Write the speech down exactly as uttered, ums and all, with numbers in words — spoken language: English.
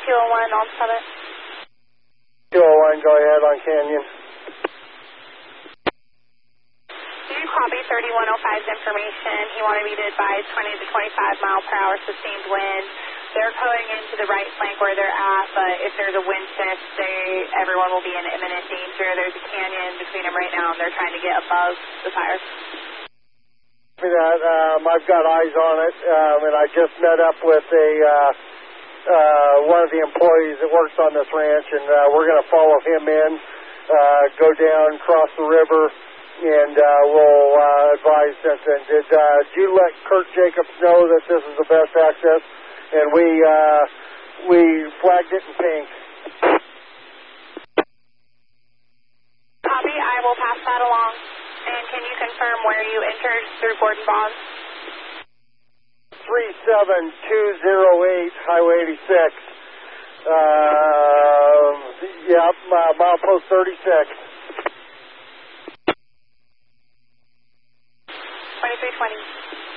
two oh one on Summit. two oh one, go ahead on Canyon. You copy thirty-one oh five's information. He wanted me to advise twenty to twenty-five mile per hour sustained wind. They're going into the right flank where they're at, but if there's a wind shift, they, everyone will be in imminent danger. There's a canyon between them right now, and they're trying to get above the fire. That, um, I've got eyes on it, um, and I just met up with a uh, uh, one of the employees that works on this ranch, and uh, we're going to follow him in, uh, go down, cross the river, and uh, we'll uh, advise something. Did, uh, did you let Kurt Jacobs know that this is the best access? And we uh, we flagged it in pink. Copy, I will pass that along. And can you confirm where you entered through Gordon Bond? three seven two zero eight, Highway eighty-six. Uh, yep, uh, milepost thirty-six. twenty-three twenty.